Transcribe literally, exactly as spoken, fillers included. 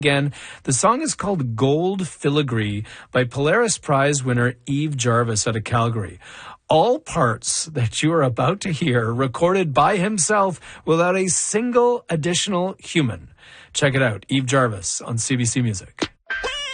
Again, the song is called Gold Filigree by Polaris Prize winner Eve Jarvis out of Calgary. All parts that you are about to hear recorded by himself without a single additional human. Check it out, Eve Jarvis on C B C Music.